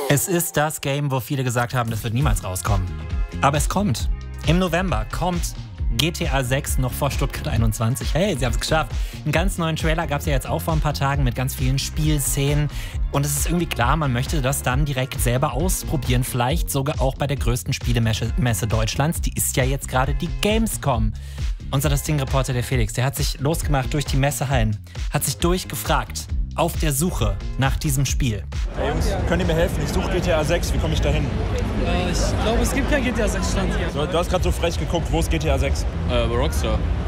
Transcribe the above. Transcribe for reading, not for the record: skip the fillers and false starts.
Es ist das Game, wo viele gesagt haben, das wird niemals rauskommen. Aber es kommt. Im November kommt GTA 6 noch vor Stuttgart 21. Hey, sie haben es geschafft. Einen ganz neuen Trailer gab es ja jetzt auch vor ein paar Tagen mit ganz vielen Spielszenen. Und es ist irgendwie klar, man möchte das dann direkt selber ausprobieren. Vielleicht sogar auch bei der größten Spielemesse Deutschlands. Die ist ja jetzt gerade die Gamescom. Unser Ding-Reporter, der Felix, der hat sich losgemacht durch die Messehallen, hat sich durchgefragt auf der Suche nach diesem Spiel. Hey Jungs, könnt ihr mir helfen? Ich suche GTA 6, wie komme ich da hin? Ich glaube, es gibt kein GTA 6 Stand hier. Du hast gerade so frech geguckt, wo ist GTA 6? Rockstar.